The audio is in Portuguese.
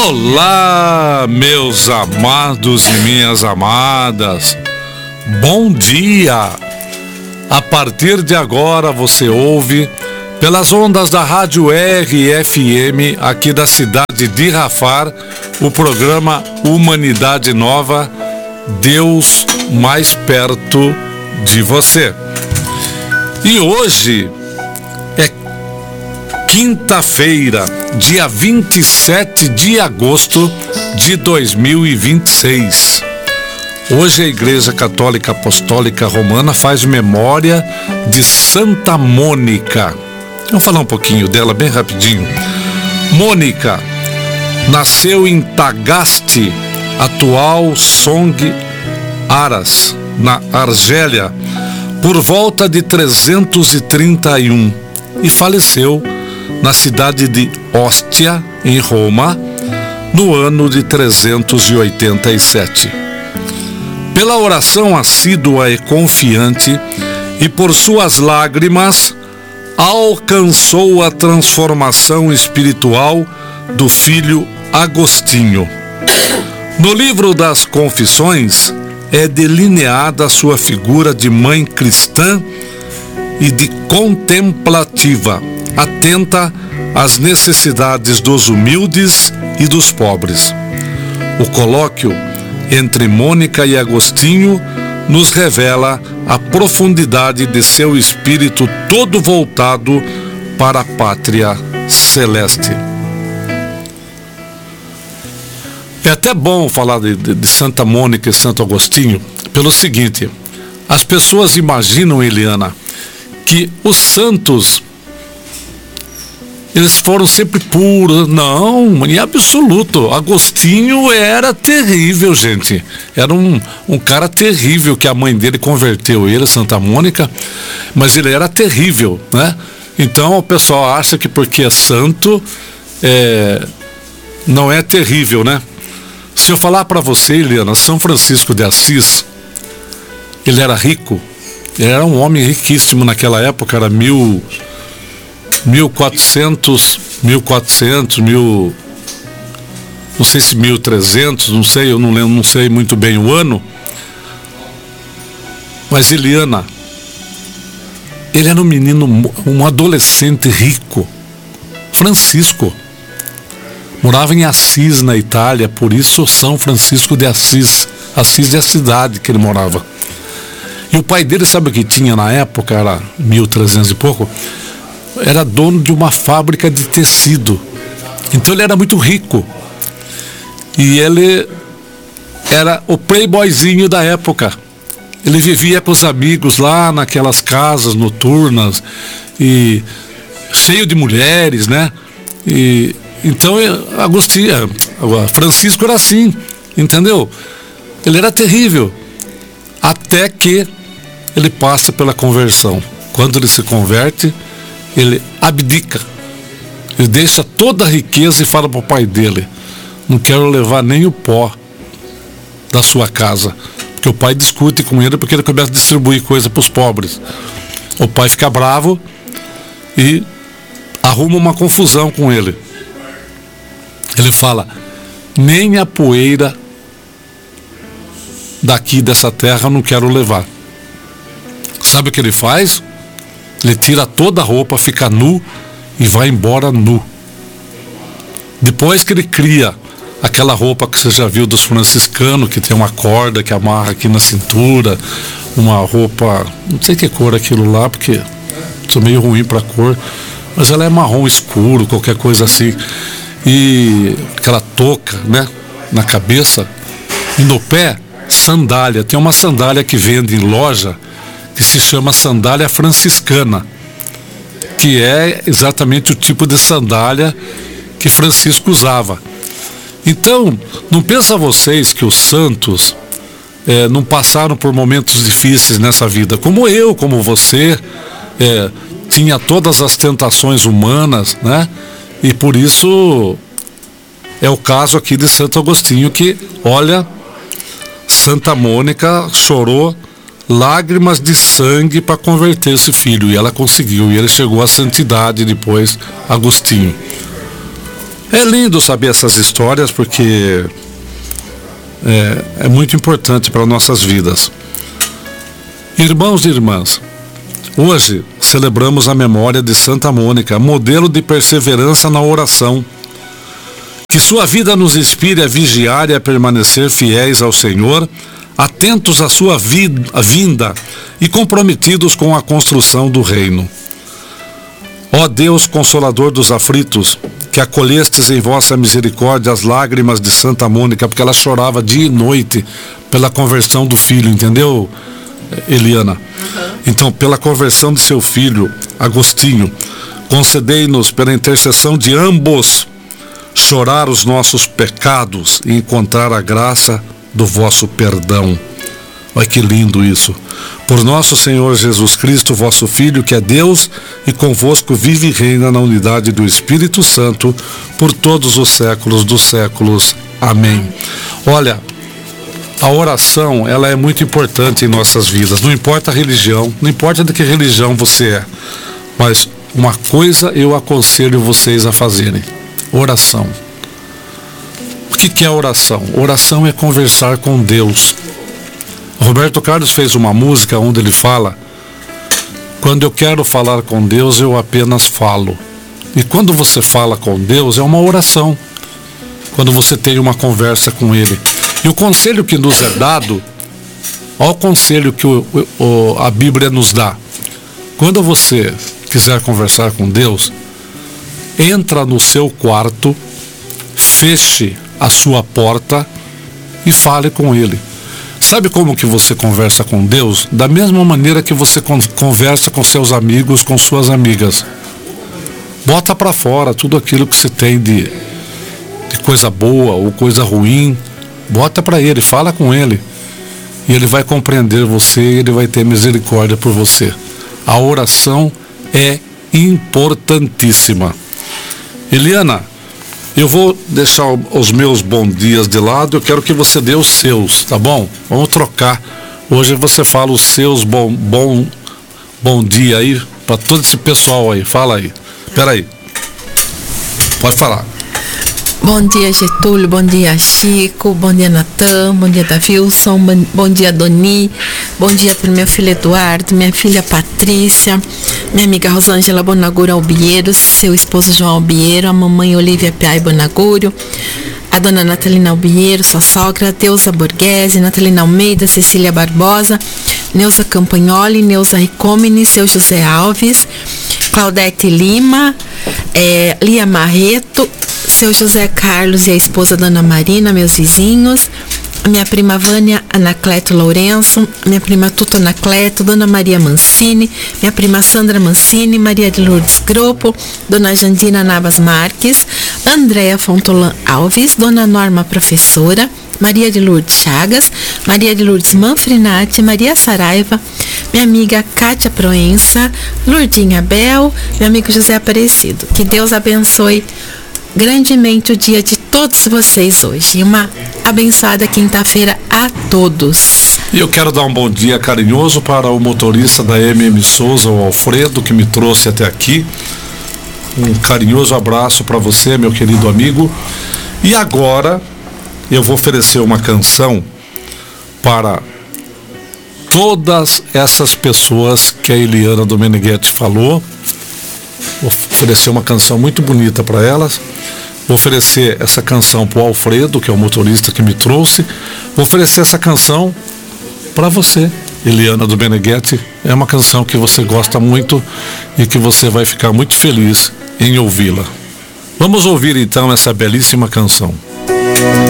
Olá, meus amados e minhas amadas, bom dia! A partir de agora você ouve, pelas ondas da Rádio RFM, aqui da cidade de Rafar, o programa Humanidade Nova, Deus mais perto de você. E hoje é quinta-feira, dia 27 de agosto de 2026. Hoje a Igreja Católica Apostólica Romana faz memória de Santa Mônica. Vamos falar um pouquinho dela bem rapidinho. Mônica nasceu em Tagaste, atual Song Aras, na Argélia, por volta de 331 e faleceu na cidade de Ostia, em Roma, no ano de 387. Pela oração assídua e confiante e por suas lágrimas, alcançou a transformação espiritual do filho Agostinho. No livro das Confissões é delineada a sua figura de mãe cristã e de contemplativa, atenta às necessidades dos humildes e dos pobres. O colóquio entre Mônica e Agostinho nos revela a profundidade de seu espírito todo voltado para a pátria celeste. É até bom falar de Santa Mônica e Santo Agostinho pelo seguinte: as pessoas imaginam, Eliana, que os santos eles foram sempre puros. Não, em absoluto. Agostinho era terrível, gente. Era um cara terrível, que a mãe dele converteu ele, Santa Mônica, mas ele era terrível, né? Então o pessoal acha que porque é santo não é terrível, né? Se eu falar para você, Eliana, São Francisco de Assis, ele era rico, ele era um homem riquíssimo naquela época, era 1400, não sei se 1300, não sei, eu não lembro, não sei muito bem o ano. Mas Eliana, ele era um menino, um adolescente rico, Francisco. Morava em Assis, na Itália, por isso São Francisco de Assis. Assis é a cidade que ele morava. E o pai dele, sabe o que tinha na época, era 1300 e pouco? Era dono de uma fábrica de tecido. Então ele era muito rico. E ele era o playboyzinho da época. Ele vivia com os amigos lá naquelas casas noturnas, e cheio de mulheres, né? E então Francisco era assim, entendeu? Ele era terrível, até que ele passa pela conversão. Quando ele se converte, ele abdica, ele deixa toda a riqueza e fala para o pai dele: não quero levar nem o pó da sua casa, porque o pai discute com ele, porque ele começa a distribuir coisa para os pobres. O pai fica bravo e arruma uma confusão com ele. Ele fala: nem a poeira daqui dessa terra eu não quero levar. Sabe o que ele faz? Ele tira toda a roupa, fica nu e vai embora nu. Depois que ele cria aquela roupa que você já viu dos franciscanos, que tem uma corda que amarra aqui na cintura, uma roupa, não sei que cor é aquilo lá, porque sou meio ruim para cor, mas ela é marrom escuro, qualquer coisa assim. E aquela touca, né, na cabeça, e no pé, sandália. Tem uma sandália que vende em loja que se chama sandália franciscana, que é exatamente o tipo de sandália que Francisco usava. Então, não pensa vocês que os santos não passaram por momentos difíceis nessa vida, como eu, como você, tinha todas as tentações humanas, né? E por isso é o caso aqui de Santo Agostinho, que, olha, Santa Mônica chorou lágrimas de sangue para converter esse filho, e ela conseguiu, e ele chegou à santidade depois, Agostinho. É lindo saber essas histórias porque é muito importante para nossas vidas. Irmãos e irmãs, hoje celebramos a memória de Santa Mônica, modelo de perseverança na oração. Que sua vida nos inspire a vigiar e a permanecer fiéis ao Senhor, atentos à sua vinda e comprometidos com a construção do reino. Ó Deus Consolador dos aflitos, que acolhestes em vossa misericórdia as lágrimas de Santa Mônica, porque ela chorava dia e noite pela conversão do filho, entendeu, Eliana? Então, pela conversão de seu filho, Agostinho, concedei-nos, pela intercessão de ambos, chorar os nossos pecados e encontrar a graça do vosso perdão. Olha que lindo isso. Por nosso Senhor Jesus Cristo, vosso Filho, que é Deus, e convosco vive e reina na unidade do Espírito Santo, por todos os séculos dos séculos. Amém. Olha, a oração, ela é muito importante em nossas vidas. Não importa a religião, não importa de que religião você é, mas uma coisa eu aconselho vocês a fazerem: oração. O que é oração? Oração é conversar com Deus. Roberto Carlos fez uma música onde ele fala: quando eu quero falar com Deus, eu apenas falo. E quando você fala com Deus, é uma oração. Quando você tem uma conversa com Ele. E o conselho que nos é dado, olha o conselho que a Bíblia nos dá. Quando você quiser conversar com Deus, entra no seu quarto, feche a sua porta e fale com Ele. Sabe como que você conversa com Deus? Da mesma maneira que você conversa com seus amigos, com suas amigas. Bota para fora tudo aquilo que você tem de coisa boa ou coisa ruim. Bota para Ele, fala com Ele. E Ele vai compreender você, Ele vai ter misericórdia por você. A oração é importantíssima. Eliana, eu vou deixar os meus bons dias de lado, eu quero que você dê os seus, tá bom? Vamos trocar. Hoje você fala os seus bom dia aí, para todo esse pessoal aí. Fala aí. Peraí. Pode falar. Bom dia, Getúlio, bom dia, Chico, bom dia, Natan, bom dia, Davilson, bom dia, Doni, bom dia para meu filho Eduardo, minha filha Patrícia, minha amiga Rosângela Bonaguro Albieiro, seu esposo João Albieiro, a mamãe Olivia Piai Bonaguro, a dona Natalina Albieiro, sua sogra, Deusa Borghese, Natalina Almeida, Cecília Barbosa, Neuza Campagnoli, Neuza Ricomini, seu José Alves, Claudete Lima, Lia Marreto, seu José Carlos e a esposa Dona Marina, meus vizinhos, a minha prima Vânia Anacleto Lourenço, minha prima Tuta Anacleto, Dona Maria Mancini, minha prima Sandra Mancini, Maria de Lourdes Gropo, Dona Jandina Navas Marques, Andréa Fontolan Alves, Dona Norma Professora, Maria de Lourdes Chagas, Maria de Lourdes Manfrinati, Maria Saraiva, minha amiga Cátia Proença, Lourdinha Bel, meu amigo José Aparecido. Que Deus abençoe grandemente o dia de todos vocês hoje. E uma abençoada quinta-feira a todos. E eu quero dar um bom dia carinhoso para o motorista da MM Souza, o Alfredo, que me trouxe até aqui. Um carinhoso abraço para você, meu querido amigo. E agora eu vou oferecer uma canção para todas essas pessoas que a Eliana Domeneghetti falou. Vou oferecer uma canção muito bonita para elas. Vou oferecer essa canção para o Alfredo, que é o motorista que me trouxe. Vou oferecer essa canção para você, Eliana Domeneghetti. É uma canção que você gosta muito e que você vai ficar muito feliz em ouvi-la. Vamos ouvir então essa belíssima canção.